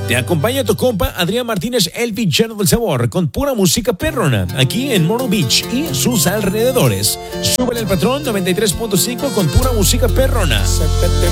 Te acompaña tu compa Adrián Martínez, el villano del sabor, con pura música perrona, aquí en Myrtle Beach y sus alrededores. Súbele el patrón 93.5 con pura música perrona.